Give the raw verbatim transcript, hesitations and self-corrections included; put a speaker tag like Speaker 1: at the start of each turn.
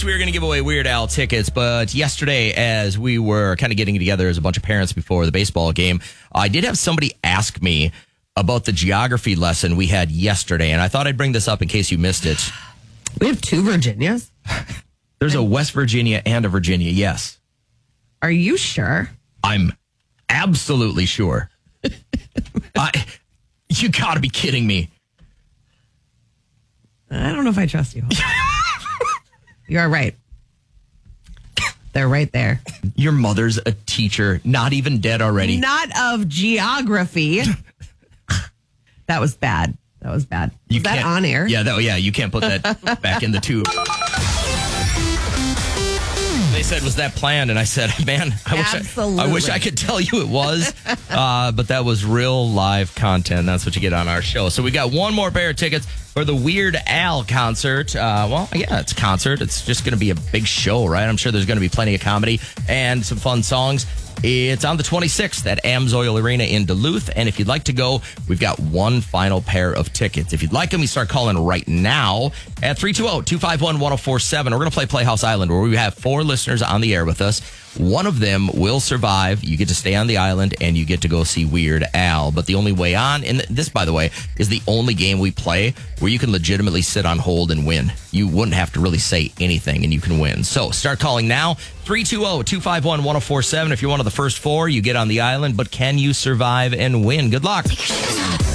Speaker 1: we were going to give away Weird Al tickets, but yesterday, as we were kind of getting together as a bunch of parents before the baseball game, I did have somebody ask me about the geography lesson we had yesterday, and I thought I'd bring this up in case you missed it.
Speaker 2: We have two Virginias?
Speaker 1: There's a West Virginia and a Virginia, yes.
Speaker 2: Are you sure?
Speaker 1: I'm absolutely sure. I, you gotta be kidding me.
Speaker 2: I don't know if I trust you. You are right. They're right there.
Speaker 1: Your mother's a teacher, not even dead already.
Speaker 2: Not of geography. That was bad. That was bad. Was
Speaker 1: You
Speaker 2: that
Speaker 1: can't-
Speaker 2: on air?
Speaker 1: Yeah, that, yeah, you can't put that back in the tube. They said, was that planned? And I said, man, I wish I,
Speaker 2: Absolutely.
Speaker 1: I wish I could tell you it was. Uh, but that was real live content. That's what you get on our show. So we got one more pair of tickets for the Weird Al concert. Uh, well, yeah, it's a concert. It's just going to be a big show, right? I'm sure there's going to be plenty of comedy and some fun songs. It's on the twenty-sixth at Amsoil Arena in Duluth. And if you'd like to go, we've got one final pair of tickets. If you'd like them, you start calling right now at three two zero, two five one, one zero four seven. We're going to play Playhouse Island, where we have four listeners on the air with us. One of them will survive. You get to stay on the island, and you get to go see Weird Al. But the only way on, and this, by the way, is the only game we play where you can legitimately sit on hold and win. You wouldn't have to really say anything, and you can win. So start calling now, three two zero, two five one, one zero four seven. If you're one of the first four, you get on the island. But can you survive and win? Good luck.